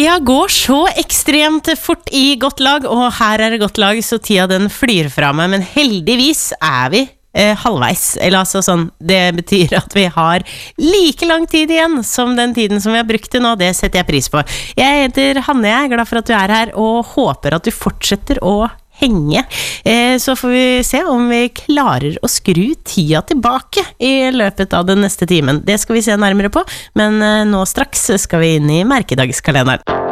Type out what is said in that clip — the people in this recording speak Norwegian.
Tida går så ekstremt fort I godt lag, og her det godt lag, så tida den flyr fra meg, men heldigvis vi halvveis, eller altså sånn, det betyr at vi har like lang tid igjen som den tiden som vi har brukt til nå, det setter jeg pris på. Jeg heter Hanne, jeg glad for at du her, og håper at du fortsetter å henge. Så får vi se om vi klarer å skru tida tilbake I løpet av den neste timen. Det skal vi se nærmere på, men nå straks skal vi inn I merkedagskalenderen.